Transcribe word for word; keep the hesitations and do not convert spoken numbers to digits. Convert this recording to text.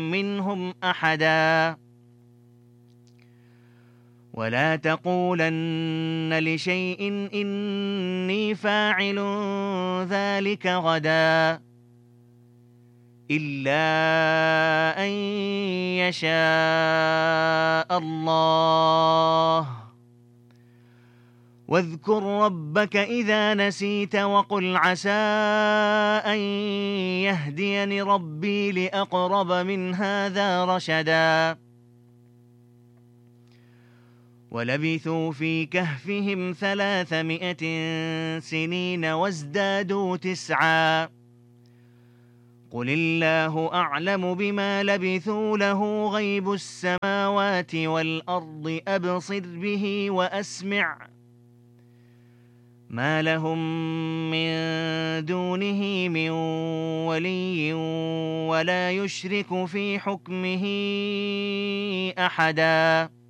منهم أحدا ولا تقولن لشيء إني فاعل ذلك غدا إلا أن يشاء الله واذكر ربك إذا نسيت وقل عسى أن يهديني ربي لأقرب من هذا رشدا ولبثوا في كهفهم ثلاثمائة سنين وازدادوا تسعا قل الله أعلم بما لبثوا له غيب السماوات والأرض أبصر به وأسمع ما لهم من دونه من ولي ولا يشرك في حكمه أحدا.